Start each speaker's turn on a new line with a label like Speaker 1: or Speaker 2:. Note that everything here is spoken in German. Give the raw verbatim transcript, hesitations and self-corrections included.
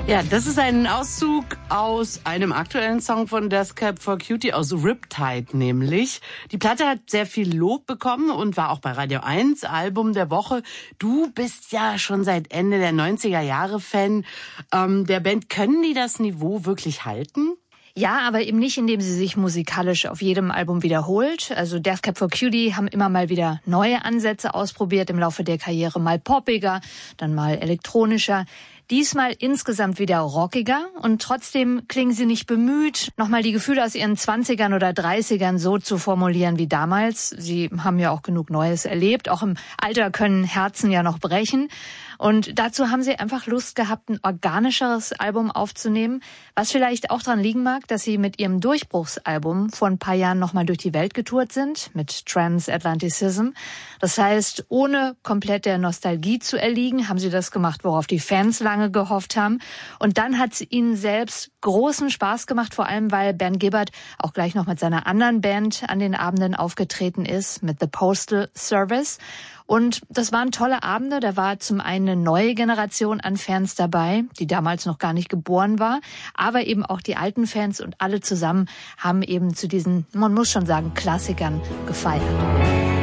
Speaker 1: Ja, das ist ein Auszug aus einem aktuellen Song von Death Cab for Cutie, aus Riptide nämlich. Die Platte hat sehr viel Lob bekommen und war auch bei Radio eins Album der Woche. Du bist ja schon seit Ende der neunziger Jahre Fan ähm, der Band. Können die das Niveau wirklich halten?
Speaker 2: Ja, aber eben nicht, indem sie sich musikalisch auf jedem Album wiederholt. Also Death Cab for Cutie haben immer mal wieder neue Ansätze ausprobiert im Laufe der Karriere. Mal poppiger, dann mal elektronischer. Diesmal insgesamt wieder rockiger und trotzdem klingen sie nicht bemüht, nochmal die Gefühle aus ihren zwanzigern oder dreißigern so zu formulieren wie damals. Sie haben ja auch genug Neues erlebt. Auch im Alter können Herzen ja noch brechen. Und dazu haben sie einfach Lust gehabt, ein organischeres Album aufzunehmen, was vielleicht auch daran liegen mag, dass sie mit ihrem Durchbruchsalbum vor ein paar Jahren nochmal durch die Welt getourt sind, mit Transatlanticism. Das heißt, ohne komplett der Nostalgie zu erliegen, haben sie das gemacht, worauf die Fans lange gehofft haben. Und dann hat es ihnen selbst großen Spaß gemacht, vor allem weil Ben Gibbard auch gleich noch mit seiner anderen Band an den Abenden aufgetreten ist, mit The Postal Service. Und das waren tolle Abende. Da war zum einen eine neue Generation an Fans dabei, die damals noch gar nicht geboren war, aber eben auch die alten Fans, und alle zusammen haben eben zu diesen, man muss schon sagen, Klassikern gefeiert.